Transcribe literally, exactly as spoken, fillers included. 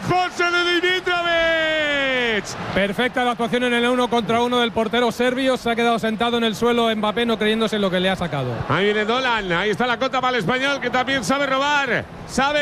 José de Dimitrovic. Perfecta la actuación en el uno contra uno del portero serbio. Se ha quedado sentado en el suelo Mbappé, no creyéndose en lo que le ha sacado. Ahí viene Dolan. Ahí está la cota para el español, que también sabe robar. Sabe